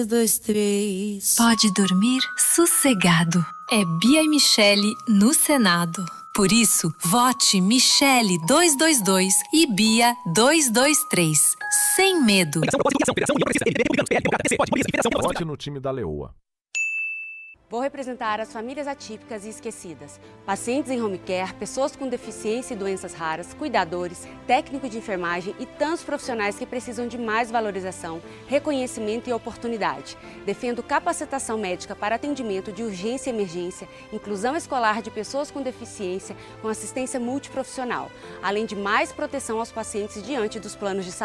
2, 3. Pode dormir sossegado. É Bia e Michele no Senado. Por isso, vote Michele 222 e Bia 223. Sem medo. Vote no time da Leoa. Vou representar as famílias atípicas e esquecidas, pacientes em home care, pessoas com deficiência e doenças raras, cuidadores, técnico de enfermagem e tantos profissionais que precisam de mais valorização, reconhecimento e oportunidade. Defendo capacitação médica para atendimento de urgência e emergência, inclusão escolar de pessoas com deficiência, com assistência multiprofissional, além de mais proteção aos pacientes diante dos planos de saúde.